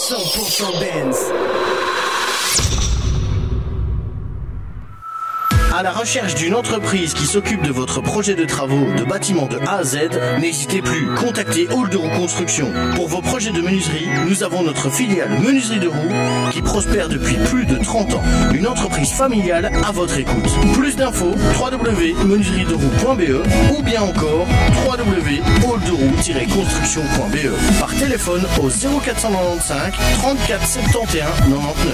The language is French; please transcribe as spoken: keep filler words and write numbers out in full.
cent pour cent Benz. À la recherche d'une entreprise qui s'occupe de votre projet de travaux de bâtiment de A à Z, n'hésitez plus, contactez Hall de Roue Construction. Pour vos projets de menuiserie, nous avons notre filiale Menuiserie de Roue qui prospère depuis plus de trente ans. Une entreprise familiale à votre écoute. Plus d'infos, w w w point menuiserie de roue point b e ou bien encore w w w point hall de roue tiret construction point b e par téléphone au zéro quatre cent quatre-vingt-quinze trente-quatre soixante et onze quatre-vingt-dix-neuf.